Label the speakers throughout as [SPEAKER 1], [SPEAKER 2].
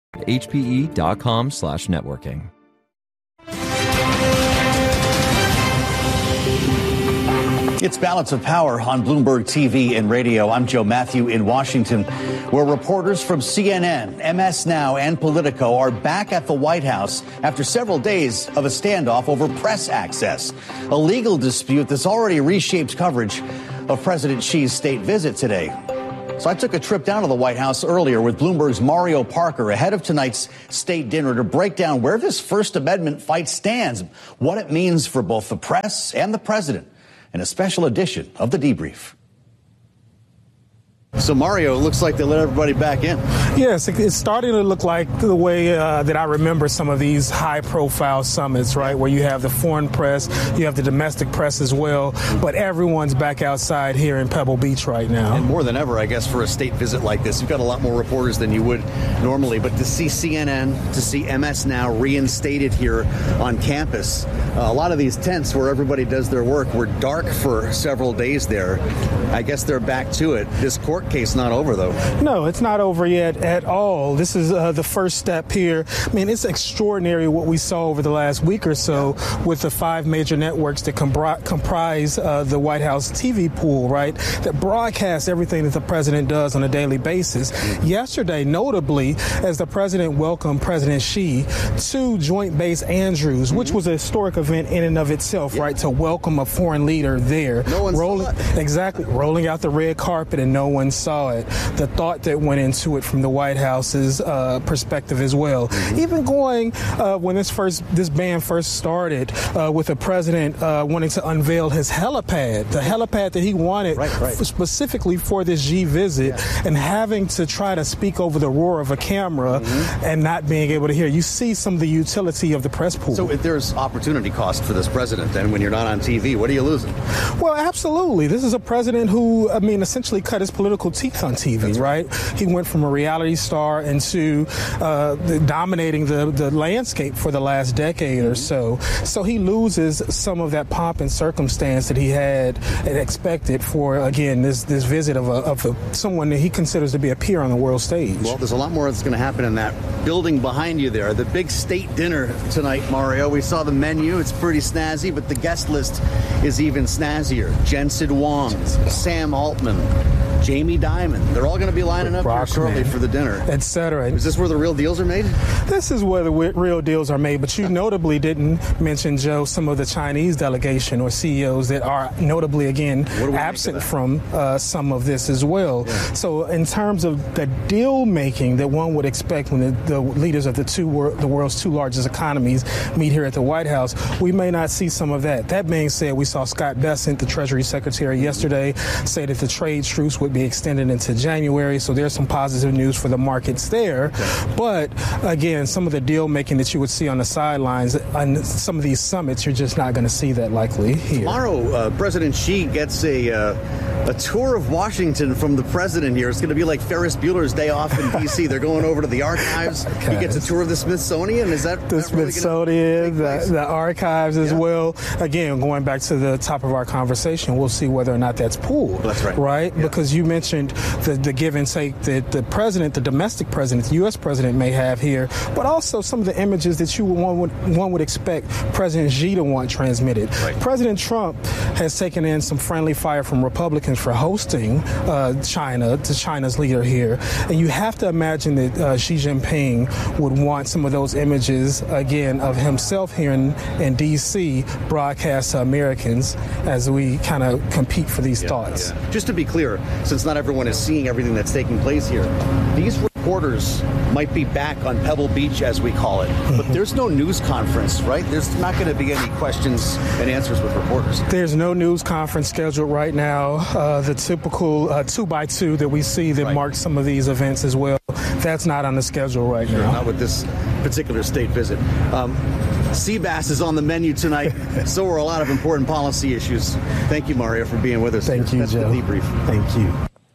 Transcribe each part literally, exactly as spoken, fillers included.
[SPEAKER 1] H P E dot com slash networking.
[SPEAKER 2] It's Balance of Power on Bloomberg T V and radio. I'm Joe Matthew in Washington, where reporters from C N N, M S Now, and Politico are back at the White House after several days of a standoff over press access, a legal dispute that's already reshaped coverage of President Xi's state visit today. So I took a trip down to the White House earlier with Bloomberg's Mario Parker ahead of tonight's state dinner to break down where this First Amendment fight stands, what it means for both the press and the president, in a special edition of The Debrief. So, Mario, it looks like they let everybody back in.
[SPEAKER 3] Yes, it's starting to look like the way uh, that I remember some of these high-profile summits, right, where you have the foreign press, you have the domestic press as well, but everyone's back outside here in Pebble Beach right now.
[SPEAKER 2] And more than ever, I guess, for a state visit like this, you've got a lot more reporters than you would normally, but to see C N N, to see M S Now reinstated here on campus, uh, a lot of these tents where everybody does their work were dark for several days there. I guess they're back to it. This court case not over, though.
[SPEAKER 3] No, it's not over yet at all. This is uh, the first step here. I mean, it's extraordinary what we saw over the last week or so with the five major networks that compri- comprise uh, the White House T V pool, right, that broadcast everything that the president does on a daily basis. Mm-hmm. Yesterday, notably, as the president welcomed President Xi to Joint Base Andrews, mm-hmm. which was a historic event in and of itself, yeah. right, to welcome a foreign leader there.
[SPEAKER 2] No one
[SPEAKER 3] rolling,
[SPEAKER 2] saw it.
[SPEAKER 3] Exactly, rolling out the red carpet and no one saw it. The thought that went into it from the White House's uh, perspective as well. Mm-hmm. Even going uh, when this first this ban first started uh, with the president uh, wanting to unveil his helipad, the helipad that he wanted
[SPEAKER 2] right, right.
[SPEAKER 3] F- specifically for this Xi visit, yeah. and having to try to speak over the roar of a camera mm-hmm. and not being able to hear. You see some of the utility of the press pool.
[SPEAKER 2] So if there's opportunity cost for this president, then when you're not on T V, what are you losing?
[SPEAKER 3] Well, absolutely. This is a president who, I mean, essentially cut his political teeth on T V, right? He went from a reality star into uh, the, dominating the, the landscape for the last decade or so. So he loses some of that pomp and circumstance that he had expected for, again, this this visit of, a, of a, someone that he considers to be a peer on the world stage.
[SPEAKER 2] Well, there's a lot more that's going to happen in that building behind you there. The big state dinner tonight, Mario. We saw the menu. It's pretty snazzy, but the guest list is even snazzier. Jensen Huang, Sam Altman, Jamie Dimon. They're all going to be lining up here shortly for the dinner,
[SPEAKER 3] et cetera.
[SPEAKER 2] Is this where the real deals are made?
[SPEAKER 3] This is where the w- real deals are made. But you notably didn't mention, Joe, some of the Chinese delegation or C E Os that are notably, again, absent from uh, some of this as well. Yeah. So in terms of the deal making that one would expect when the, the leaders of the two wor- the world's two largest economies meet here at the White House, we may not see some of that. That being said, we saw Scott Bessent, the Treasury Secretary, yesterday say that the trade truce would be extended into January, so there's some positive news for the markets there. Okay. But again, some of the deal making that you would see on the sidelines on some of these summits, you're just not going to see that likely here.
[SPEAKER 2] Tomorrow, uh, President Xi gets a uh, a tour of Washington from the president here. It's going to be like Ferris Bueller's Day Off in D C. They're going over to the archives. Okay. He gets a tour of the Smithsonian. Is that
[SPEAKER 3] the
[SPEAKER 2] that
[SPEAKER 3] Smithsonian,
[SPEAKER 2] really
[SPEAKER 3] the, the archives as
[SPEAKER 2] yeah.
[SPEAKER 3] well? Again, going back to the top of our conversation, we'll see whether or not that's pooled.
[SPEAKER 2] That's right.
[SPEAKER 3] Right?
[SPEAKER 2] Yeah.
[SPEAKER 3] Because you mentioned the, the give and take that the president, the domestic president, the U S president may have here, but also some of the images that you one would, one would expect President Xi to want transmitted. Right. President Trump has taken in some friendly fire from Republicans for hosting uh, China, to China's leader here. And you have to imagine that uh, Xi Jinping would want some of those images, again, of himself here in, in D C broadcast to Americans as we kind of compete for these
[SPEAKER 2] yeah,
[SPEAKER 3] thoughts.
[SPEAKER 2] Yeah. Just to be clear, since not everyone is seeing everything that's taking place here, these reporters might be back on Pebble Beach, as we call it, but mm-hmm. there's no news conference, right? There's not going to be any questions and answers with reporters.
[SPEAKER 3] There's no news conference scheduled right now. Uh, the typical uh, two by two that we see that right. marks some of these events as well, that's not on the schedule right
[SPEAKER 2] sure,
[SPEAKER 3] now.
[SPEAKER 2] Not with this particular state visit. Um, Sea bass is on the menu tonight. So are a lot of important policy issues. Thank you, Mario, for being with us.
[SPEAKER 3] Thank you,
[SPEAKER 2] That's
[SPEAKER 3] Joe.
[SPEAKER 2] The debrief.
[SPEAKER 3] Thank you.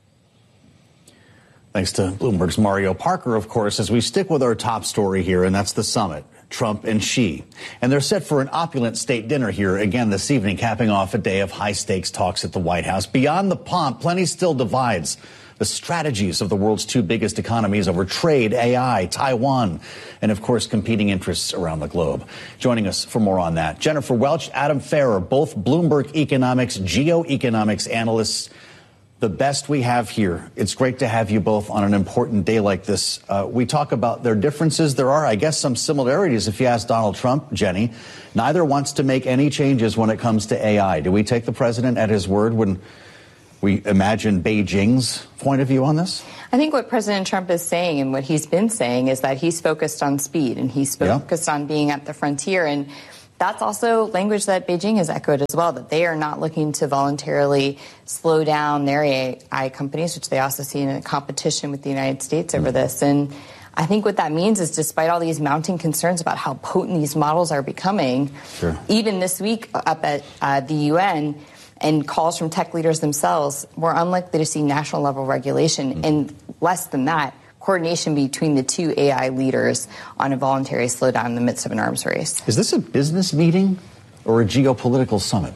[SPEAKER 2] Thanks to Bloomberg's Mario Parker, of course, as we stick with our top story here, and that's the summit, Trump and Xi. And they're set for an opulent state dinner here again this evening, capping off a day of high-stakes talks at the White House. Beyond the pomp, plenty still divides the strategies of the world's two biggest economies over trade, A I, Taiwan, and of course, competing interests around the globe. Joining us for more on that, Jennifer Welch, Adam Ferrer, both Bloomberg Economics, geoeconomics analysts, the best we have here. It's great to have you both on an important day like this. Uh, we talk about their differences. There are, I guess, some similarities if you ask Donald Trump, Jenny. Neither wants to make any changes when it comes to A I. Do we take the president at his word when we imagine Beijing's point of view on this?
[SPEAKER 4] I think what President Trump is saying and what he's been saying is that he's focused on speed and he's focused yeah. on being at the frontier. And that's also language that Beijing has echoed as well, that they are not looking to voluntarily slow down their A I companies, which they also see in a competition with the United States over this. And I think what that means is despite all these mounting concerns about how potent these models are becoming, sure. even this week up at uh, the U N and calls from tech leaders themselves, we're unlikely to see national level regulation. Mm-hmm. And less than that, coordination between the two A I leaders on a voluntary slowdown in the midst of an arms race.
[SPEAKER 2] Is this a business meeting or a geopolitical summit?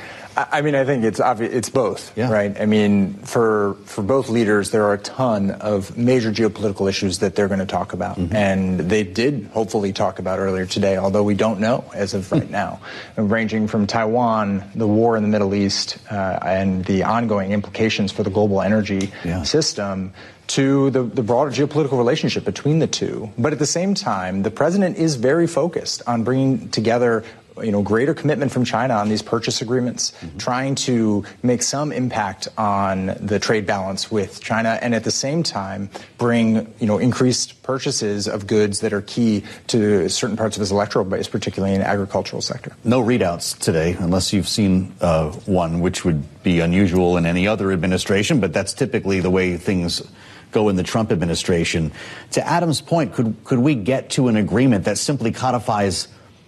[SPEAKER 5] I mean, I think it's obvious, it's both, yeah. right? I mean, for for both leaders, there are a ton of major geopolitical issues that they're going to talk about. Mm-hmm. And they did hopefully talk about earlier today, although we don't know as of right now, ranging from Taiwan, the war in the Middle East, uh, and the ongoing implications for the global energy yeah. system, to the, the broader geopolitical relationship between the two. But at the same time, the president is very focused on bringing together you know, greater commitment from China on these purchase agreements, mm-hmm. trying to make some impact on the trade balance with China, and at the same time bring, you know, increased purchases of goods that are key to certain parts of his electoral base, particularly in the agricultural sector.
[SPEAKER 2] No readouts today, unless you've seen uh, one, which would be unusual in any other administration, but that's typically the way things go in the Trump administration. To Adam's point, could could we get to an agreement that simply codifies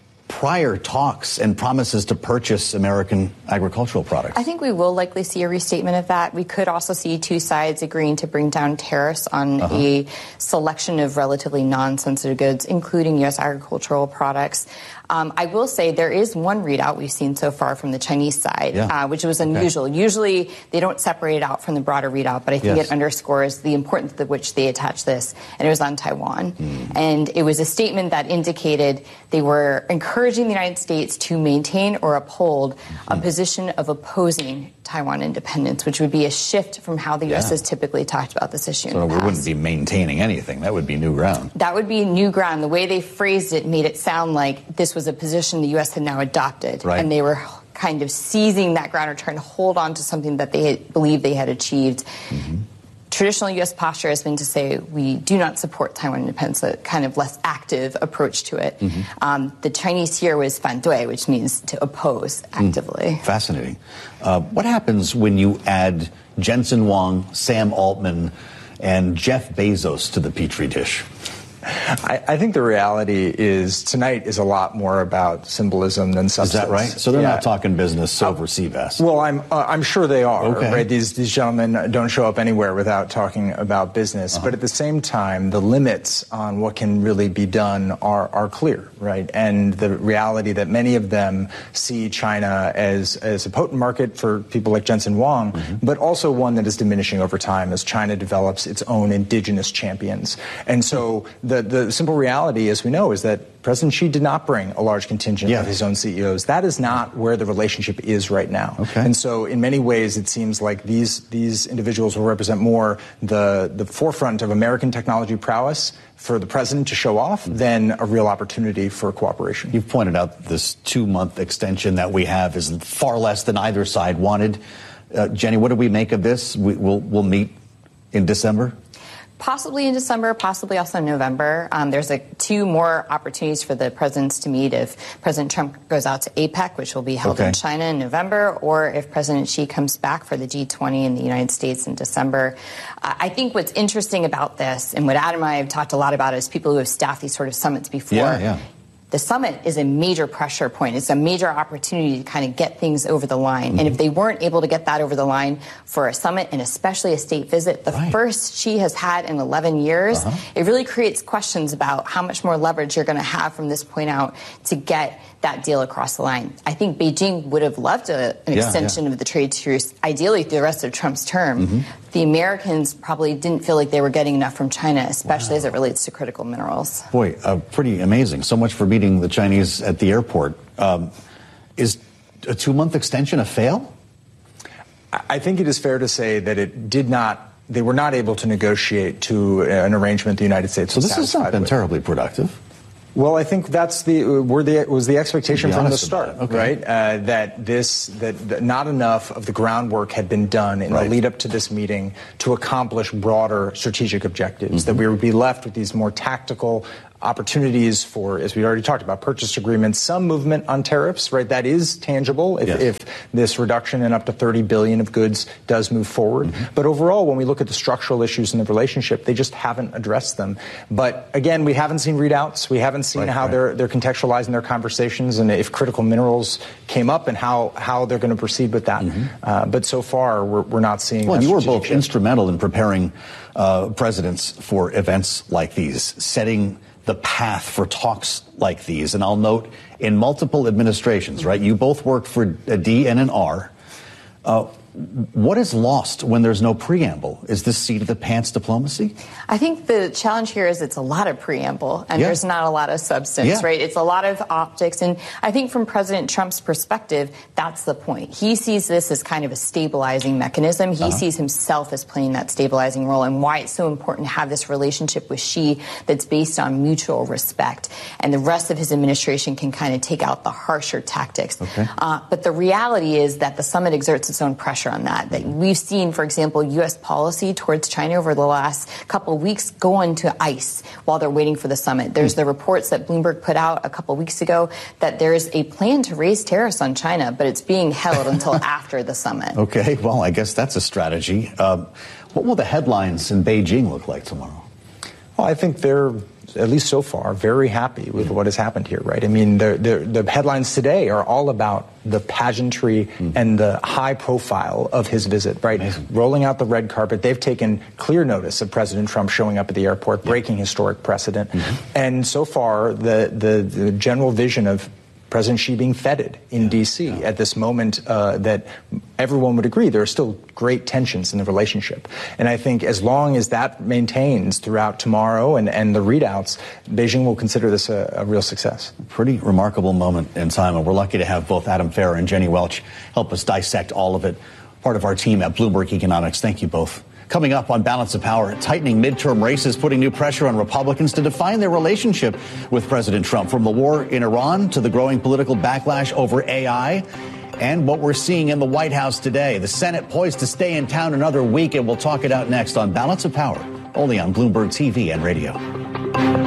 [SPEAKER 2] prior talks and promises to purchase American agricultural products?
[SPEAKER 4] I think we will likely see a restatement of that. We could also see two sides agreeing to bring down tariffs on uh-huh. a selection of relatively non-sensitive goods, including U S agricultural products. Um, I will say there is one readout we've seen so far from the Chinese side, yeah. uh, which was unusual. Okay. Usually they don't separate it out from the broader readout, but I think yes. it underscores the importance of which they attach this, and it was on Taiwan. Mm. And it was a statement that indicated they were encouraging the United States to maintain or uphold mm-hmm. a position of opposing Taiwan independence, which would be a shift from how the U S yeah. has typically talked about this issue
[SPEAKER 2] so
[SPEAKER 4] in the
[SPEAKER 2] we
[SPEAKER 4] past.
[SPEAKER 2] Wouldn't be maintaining anything. That would be new ground.
[SPEAKER 4] That would be new ground. The way they phrased it made it sound like this was a position the U S had now adopted,
[SPEAKER 2] right.
[SPEAKER 4] and they were kind of seizing that ground or trying to hold on to something that they had, believed they had achieved. Mm-hmm. Traditional U S posture has been to say we do not support Taiwan independence, a kind of less active approach to it. Mm-hmm. Um, the Chinese here was fandui, which means to oppose actively.
[SPEAKER 2] Mm, fascinating. Uh, what happens when you add Jensen Huang, Sam Altman, and Jeff Bezos to the Petri dish?
[SPEAKER 5] I, I think the reality is tonight is a lot more about symbolism than substance.
[SPEAKER 2] Is that right? So they're
[SPEAKER 5] yeah.
[SPEAKER 2] not talking business over C V A S.
[SPEAKER 5] Well, I'm uh, I'm sure they are.
[SPEAKER 2] Okay.
[SPEAKER 5] Right? These these gentlemen don't show up anywhere without talking about business. Uh-huh. But at the same time, the limits on what can really be done are are clear, right? And the reality that many of them see China as as a potent market for people like Jensen Huang, mm-hmm. but also one that is diminishing over time as China develops its own indigenous champions. And so the The, the simple reality, as we know, is that President Xi did not bring a large contingent yeah. of his own C E Os. That is not where the relationship is right now.
[SPEAKER 2] Okay.
[SPEAKER 5] And so in many ways, it seems like these these individuals will represent more the, the forefront of American technology prowess for the president to show off mm-hmm. than a real opportunity for cooperation.
[SPEAKER 2] You've pointed out this two-month extension that we have is far less than either side wanted. Uh, Jenny, what do we make of this? We, we'll, we'll meet in December?
[SPEAKER 4] Possibly in December, possibly also in November. Um, there's like two more opportunities for the presidents to meet if President Trump goes out to APEC, which will be held okay. in China in November, or if President Xi comes back for the G twenty in the United States in December. Uh, I think what's interesting about this, and what Adam and I have talked a lot about as people who have staffed these sort of summits before,
[SPEAKER 2] yeah, yeah.
[SPEAKER 4] the summit is a major pressure point. It's a major opportunity to kind of get things over the line. Mm-hmm. And if they weren't able to get that over the line for a summit and especially a state visit, the right. first Xi has had in eleven years, uh-huh. it really creates questions about how much more leverage you're going to have from this point out to get that deal across the line. I think Beijing would have loved a, an
[SPEAKER 2] yeah,
[SPEAKER 4] extension
[SPEAKER 2] yeah.
[SPEAKER 4] of the trade truce, ideally through the rest of Trump's term. Mm-hmm. the Americans probably didn't feel like they were getting enough from China, especially wow. as it relates to critical minerals.
[SPEAKER 2] Boy, uh, pretty amazing. So much for meeting the Chinese at the airport. Um, is a two-month extension a fail?
[SPEAKER 5] I think it is fair to say that it did not, they were not able to negotiate to an arrangement the United States was
[SPEAKER 2] So this has not been
[SPEAKER 5] with.
[SPEAKER 2] terribly productive.
[SPEAKER 5] Well, I think that's the were the was the expectation from the start,
[SPEAKER 2] okay.
[SPEAKER 5] right? Uh, that this that, that not enough of the groundwork had been done in right. the lead up to this meeting to accomplish broader strategic objectives. Mm-hmm. That we would be left with these more tactical opportunities for, as we already talked about, purchase agreements, some movement on tariffs, right? That is tangible if,
[SPEAKER 2] yes.
[SPEAKER 5] if this reduction in up to thirty billion of goods does move forward. Mm-hmm. But overall, when we look at the structural issues in the relationship, they just haven't addressed them. But again, we haven't seen readouts. We haven't seen right, how right. they're they're contextualizing their conversations and if critical minerals came up and how, how they're going to proceed with that. Mm-hmm. Uh, but so far, we're, we're not seeing.
[SPEAKER 2] Well, you were both
[SPEAKER 5] shift.
[SPEAKER 2] instrumental in preparing uh, presidents for events like these, setting the path for talks like these. And I'll note, in multiple administrations, right, you both worked for a D and an R. Uh, what is lost when there's no preamble? Is this seat of the pants diplomacy?
[SPEAKER 4] I think the challenge here is it's a lot of preamble and
[SPEAKER 2] yeah.
[SPEAKER 4] there's not a lot of substance,
[SPEAKER 2] yeah.
[SPEAKER 4] right? It's a lot of optics. And I think from President Trump's perspective, that's the point. He sees this as kind of a stabilizing mechanism. He uh-huh. sees himself as playing that stabilizing role and why it's so important to have this relationship with Xi that's based on mutual respect. And the rest of his administration can kind of take out the harsher tactics.
[SPEAKER 2] Okay.
[SPEAKER 4] Uh, but the reality is that the summit exerts its own pressure on that. That we've seen, for example, U S policy towards China over the last couple of weeks go into ice while they're waiting for the summit. There's the reports that Bloomberg put out a couple of weeks ago that there is a plan to raise tariffs on China, but it's being held until after the summit.
[SPEAKER 2] Okay, well, I guess that's a strategy. Um, what will the headlines in Beijing look like tomorrow?
[SPEAKER 5] Well, I think they're, at least so far, very happy with what has happened here, right? I mean, the, the, the headlines today are all about the pageantry mm. and the high profile of his visit, right? Amazing. Rolling out the red carpet. They've taken clear notice of President Trump showing up at the airport, yeah. breaking historic precedent. Mm-hmm. And so far, the, the, the general vision of President Xi being feted in yeah, D C yeah. at this moment uh, that everyone would agree there are still great tensions in the relationship. And I think as long as that maintains throughout tomorrow and, and the readouts, Beijing will consider this a, a real success.
[SPEAKER 2] Pretty remarkable moment in time, and we're lucky to have both Adam Ferrer and Jenny Welch help us dissect all of it. Part of our team at Bloomberg Economics. Thank you both. Coming up on Balance of Power, tightening midterm races putting new pressure on Republicans to define their relationship with President Trump, from the war in Iran to the growing political backlash over A I and what we're seeing in the White House today. The Senate poised to stay in town another week, and we'll talk it out next on Balance of Power, only on Bloomberg T V and radio.